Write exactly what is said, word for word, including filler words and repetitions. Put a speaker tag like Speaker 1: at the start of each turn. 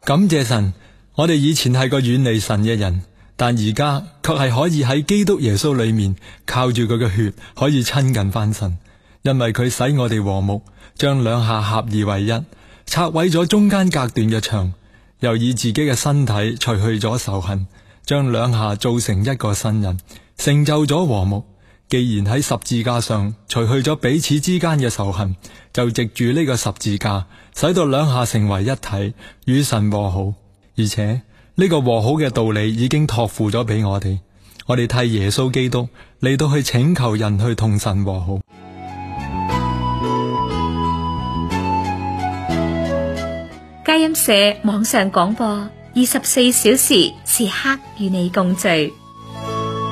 Speaker 1: 感謝神，我哋以前係個遠離神嘅人，但而家卻係可以喺基督耶穌裏面，靠住佢嘅血可以親近翻神，因為佢使我哋和睦，將兩下合二為一，拆毀咗中間隔斷嘅牆，又以自己嘅身體除去咗仇恨，將兩下造成一個新人，成就咗和睦。既然喺十字架上除去咗彼此之間嘅仇恨，就藉住呢個十字架，使到兩下成為一體，與神和好。而且呢個和好嘅道理已經託付咗俾我哋，我哋替耶穌基督嚟到去請求人去同神和好。
Speaker 2: 佳音社網上廣播，二十四小時時刻與你共聚。